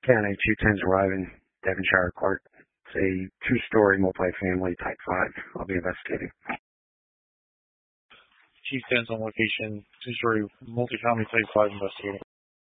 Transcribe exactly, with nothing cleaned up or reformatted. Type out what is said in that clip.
County two tens arriving, Devonshire Court. It's a two-story multifamily type five. I'll be investigating. Chief tens on location, two-story multifamily type five investigating.